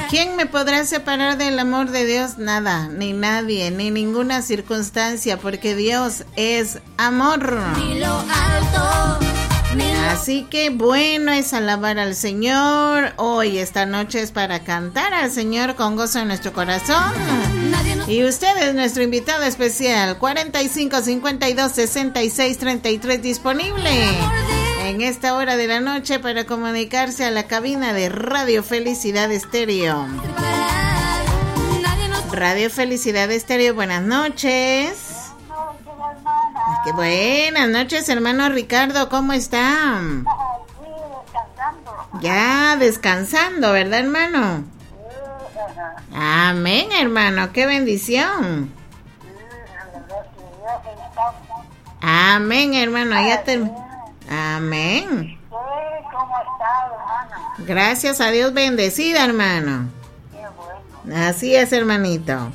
¿Quién me podrá separar del amor de Dios? Nada, ni nadie, ni ninguna circunstancia, porque Dios es amor. Así que bueno es alabar al Señor. Hoy, esta noche es para cantar al Señor con gozo en nuestro corazón. Y usted es nuestro invitado especial, 45 52 66 33 disponible en esta hora de la noche para comunicarse a la cabina de Radio Felicidad Estéreo. Radio Felicidad Estéreo, buenas noches. Qué buenas noches, hermano Ricardo, ¿cómo está? Ya descansando, ¿verdad, hermano? Amén, hermano, qué bendición. Amén, hermano, ya te... Amén. Gracias a Dios, bendecida, hermano. Así es, hermanito.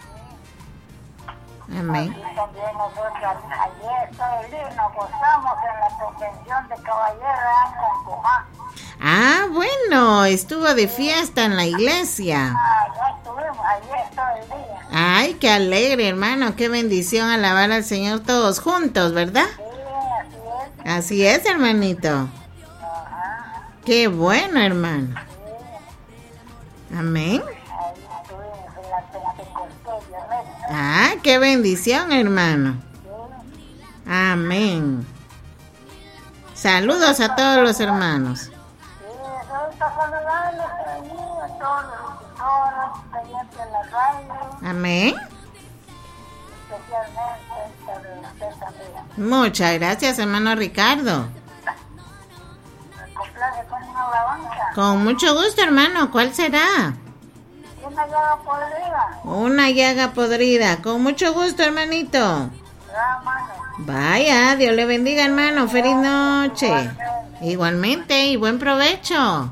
Amén. También nosotros ayer todo el día nos gozamos en la convención de caballeros en Cumán. Ah, bueno, estuvo de fiesta en la iglesia. Ya estuvimos ayer todo el día. Ay, qué alegre, hermano, qué bendición alabar al Señor todos juntos, ¿verdad? Sí, así es. Así es, hermanito. Ajá. Qué bueno, hermano. Sí. Amén. Ahí estuvimos en la Pentecostés, ¿verdad? Ah, qué bendición, hermano. Sí. Amén. Saludos a todos los hermanos. Sí, ahorita saludarles a todos los auditores, pendientes de la radio, Amén. especialmente a usted también. Muchas gracias, hermano Ricardo. Me complace con una alabanza. Con mucho gusto, hermano. ¿Cuál será? Una llaga podrida. Una llaga podrida. Con mucho gusto, hermanito. Ya, mano. Vaya, Dios le bendiga, hermano. Feliz noche. Igualmente, y buen provecho.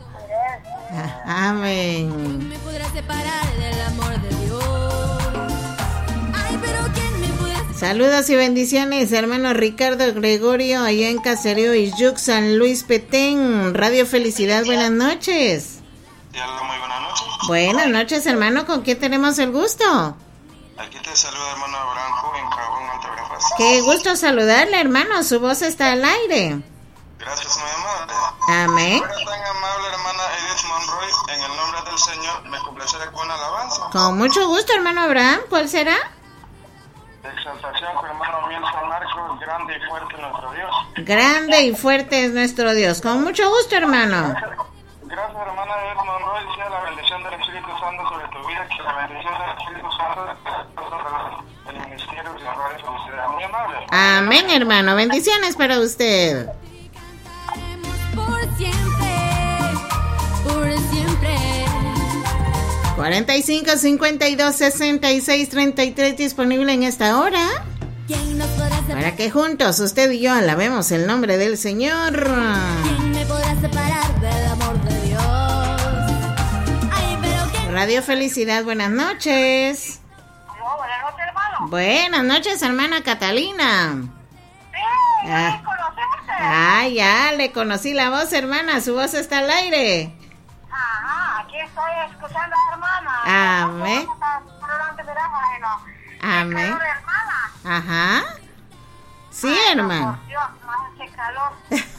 Amén. Me podrá separar del amor de Dios. Ay, pero ¿quién me podrá... Saludos y bendiciones, hermano Ricardo Gregorio, allá en Caserío Iyuc, San Luis Petén. Radio Felicidad, buenas noches. Muy buenas noches. Buenas noches, hermano. ¿Con quién tenemos el gusto? Aquí te saluda hermano Abraham Joven, Cajón, Altagracias. Qué gusto saludarle, hermano. Su voz está al aire. Gracias, muy amable. Amén. Fuera tan amable, hermana Edith Monroy, en el nombre del Señor, me complaceré con una alabanza. Con mucho gusto, hermano Abraham. ¿Cuál será? Exaltación con hermano Miel San Marcos, grande y fuerte nuestro Dios. Grande y fuerte es nuestro Dios. Con mucho gusto, hermano. Gracias, hermana Edith Monroy, sea la bendición del Espíritu Santo sobre tu vida, que la bendición del Espíritu Santo el ministerio de la radio Felicidad. Muy amable. Amén, hermano. Bendiciones para usted. Por siempre, por siempre. 45 52 66 33 disponible en esta hora. ¿Quién nos podrá separar? Para que juntos usted y yo alabemos el nombre del Señor. ¿Quién me podrá separar del amor de Dios? Ay, pero ¿quién? Radio Felicidad, buenas noches. Buenas noches, hermano. Buenas noches, hermana Catalina. Sí, Ah. ¿me conociste? Ah, ya, le conocí la voz, hermana. Su voz está al aire. Ajá, aquí estoy escuchando a la hermana. Amén. Amén. Calor, hermana. Ajá. Sí, Ay, no, hermano. por Dios, no hace calor.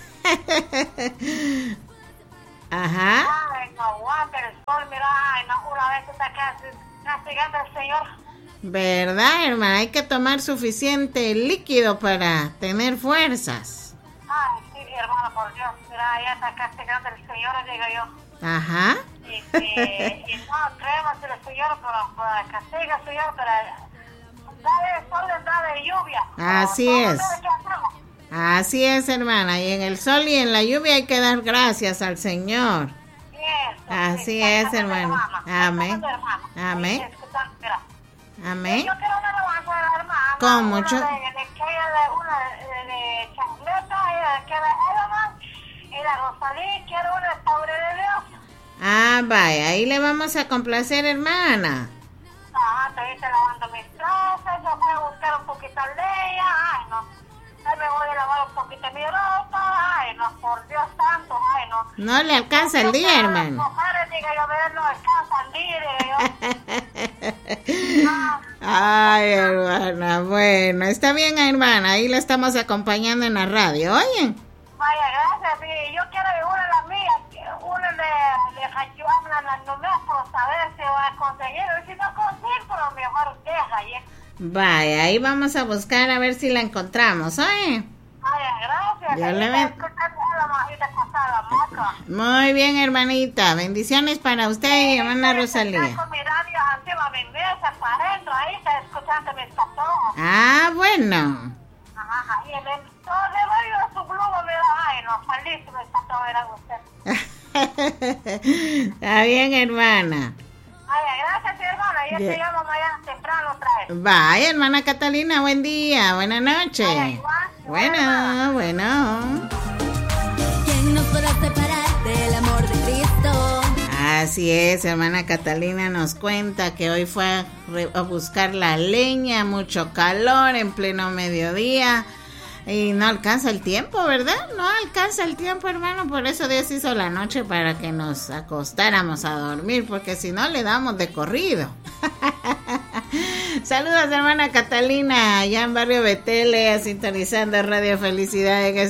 Ajá. Ay, no aguanta el sol, mira, ay, no, una vez está castigando al Señor. ¿Verdad, hermana? Hay que tomar suficiente líquido para tener fuerzas. Ay, sí, hermano, por Dios, mira, ya está castigando el Señor, digo yo. Ajá. Y no creemos en el Señor, pero castiga al Señor, pero dale sol, dale lluvia. Así Todo es. lo que hacemos. Así es, hermana. Y en el sol y en la lluvia hay que dar gracias al Señor. Eso, Así sí, es, está hermano. hermana, Amén. está hermana. Amén. Sí, escuchando, mira. Amén. Yo quiero una alabanza de la hermana. Con mucho- Una de Chancleta, que de Edelman, y la Rosalí, quiero una Taure de Dios. Ah, vaya. Ahí le vamos a complacer, hermana. Ajá, estoy lavando mis trastes, yo voy a buscar un poquito de ella, ay no. Ay, me voy a lavar un poquito mi ropa, ay no, por Dios santo, ay no. No le alcanza el día, hermano. Mujeres, diga yo, ver, no alcanza el Ay, hermana, bueno, está bien, hermana, ahí la estamos acompañando en la radio, oye. Vaya, gracias, sí. Yo quiero una de las mías, una de Hachuamla, la número, por saber si va a conseguir. Si no consigo, pero mejor deja, ¿eh? Vaya, ahí vamos a buscar a ver si la encontramos, oye. Vaya, gracias. Dios le bendiga. Muy bien, hermanita. Bendiciones para usted y hermana Rosalía. Con mi radio encima de mi mesa, para adentro, ahí está escuchando mis patojos. Ah, bueno. Ajá, y el emisor de radio de su globo me da, ay, no, feliz mis patojos eran usted. Está bien, hermana. Vaya, gracias, hermana. Yo te llamo mañana temprano otra vez. Vaya, hermana Catalina, buen día, buena noche. Vaya, igual, bueno. ¿Quién nos podrá separar del amor de Cristo? Así es, hermana Catalina nos cuenta que hoy fue a buscar la leña, mucho calor en pleno mediodía. Y no alcanza el tiempo, ¿verdad? No alcanza el tiempo, hermano. Por eso Dios hizo la noche para que nos acostáramos a dormir, porque si no le damos de corrido. Saludos, hermana Catalina, allá en Barrio Betele, sintonizando Radio Felicidad en